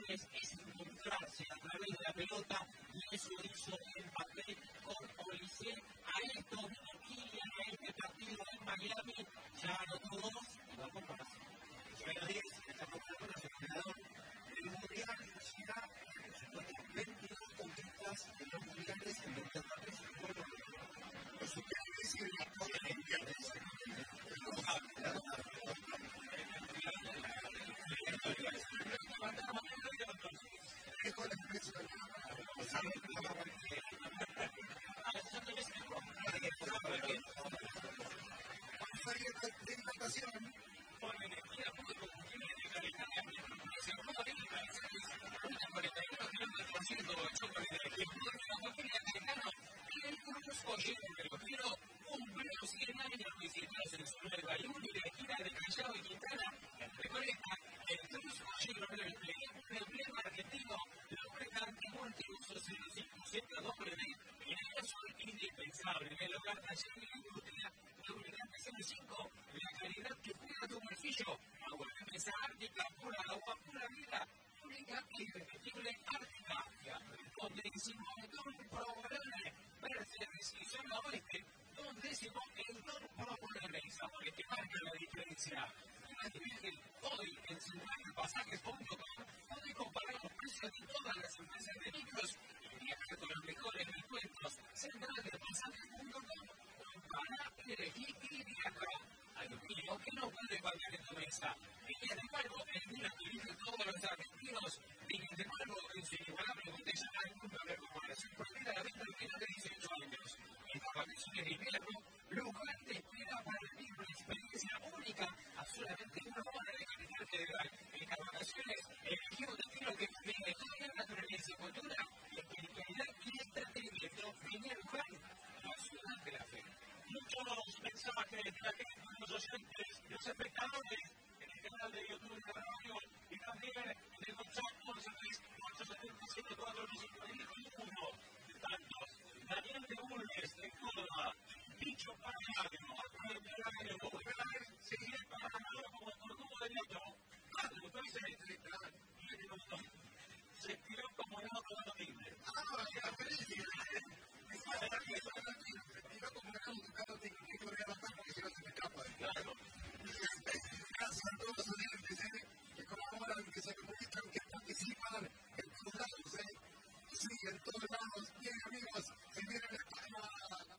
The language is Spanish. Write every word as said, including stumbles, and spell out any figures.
es, es encontrarse a través de la pelota, y eso hizo Mbappé con Olise. A esto vino Kylian, a este partido en Miami, ya anotó dos y vamos más. Pero diez, está comprando el entrenador. El Mundial llega a veintidós conquistas en los mundiales en los deportes y juegos. Los superhéroes y la cosa de mundiales.